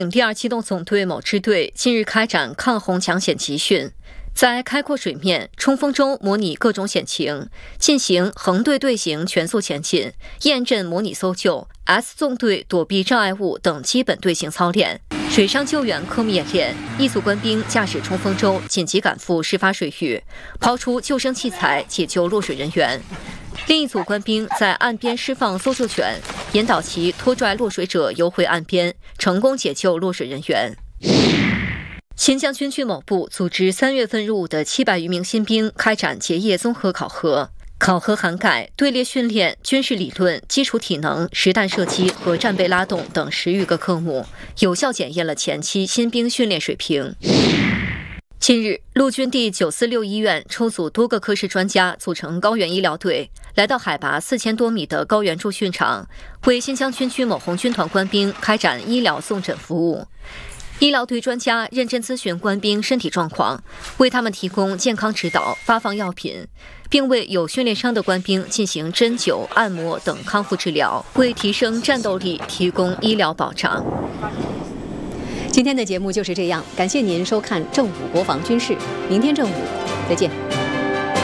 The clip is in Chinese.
第2机动总队某支队近日开展抗洪抢险集训，在开阔水面、冲锋中模拟各种险情，进行横队队形全速前进、验阵模拟搜救、S 纵队躲避障碍物等基本队形操练。水上救援科目演练，一组官兵驾驶冲锋舟紧急赶赴事发水域，抛出救生器材解救落水人员。另一组官兵在岸边释放搜救犬，引导其拖拽落水者游回岸边，成功解救落水人员。新疆军区某部组织3月份入伍的700余名新兵开展结业综合考核，考核涵盖队列训练、军事理论、基础体能、实弹射击和战备拉动等10余个科目，有效检验了前期新兵训练水平。近日，陆军第946医院抽组多个科室专家组成高原医疗队，来到海拔4000多米的高原驻训场，为新疆军区某红军团官兵开展医疗送诊服务。医疗队专家认真咨询官兵身体状况，为他们提供健康指导，发放药品，并为有训练伤的官兵进行针灸、按摩等康复治疗，为提升战斗力提供医疗保障。 今天的节目就是这样，感谢您收看正午国防军事，明天正午再见。